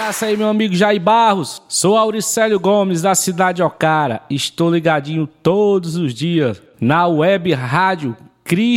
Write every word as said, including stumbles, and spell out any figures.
abraço aí, meu amigo Jair Barros. Sou Auricélio Gomes, da cidade de Ocara. Estou ligadinho todos os dias na web rádio Cris